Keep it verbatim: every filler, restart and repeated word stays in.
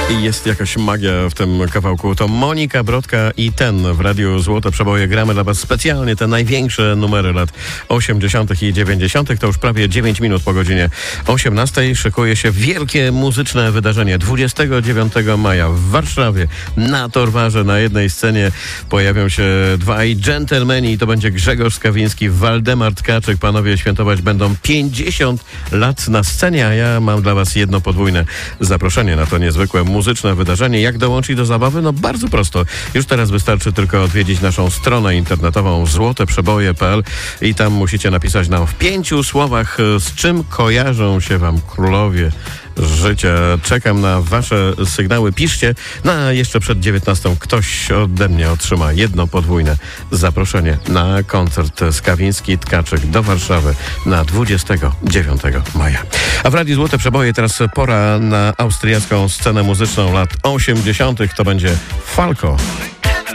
I jest jakaś magia w tym kawałku. To Monika Brodka i ten w Radiu Złote Przeboje. Gramy dla was specjalnie te największe numery lat osiemdziesiątych i dziewięćdziesiątych. To już prawie dziewięć minut po godzinie osiemnastej. Szykuje się wielkie muzyczne wydarzenie. dwudziestego dziewiątego maja w Warszawie na Torwarze na jednej scenie pojawią się dwaj dżentelmeni i to będzie Grzegorz Skawiński, Waldemar Tkaczyk. Panowie świętować będą pięćdziesiąt lat na scenie, a ja mam dla was jedno podwójne zaproszenie na to niezwykłe muzyczne wydarzenie. Jak dołączyć do zabawy? No bardzo prosto. Już teraz wystarczy tylko odwiedzić naszą stronę internetową złote przeboje kropka p l i tam musicie napisać nam w pięciu słowach, z czym kojarzą się wam królowie życia. Czekam na wasze sygnały. Piszcie. No a jeszcze przed dziewiętnastą ktoś ode mnie otrzyma jedno podwójne zaproszenie na koncert Skawiński Tkaczyk do Warszawy na dwudziestego dziewiątego maja. A w Radiu Złote Przeboje teraz pora na austriacką scenę muzyczną lat osiemdziesiątych. To będzie Falco.